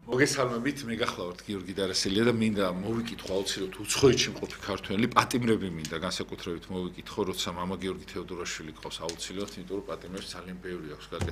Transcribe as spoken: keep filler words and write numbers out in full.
მოგესალმებით, მე გახლავართ გიორგი დარასელია და მინდა მოვიკითხო აუცილებლად უცხოეთში მყოფი ქართველი პატიმრები მინდა განსაკუთრებით მოვიკითხო, როცა მამა გიორგი თეოდორაშვილი ყავს აუცილებლად, იმიტომ რომ პატიმრებს ძალიან ბევრი აქვს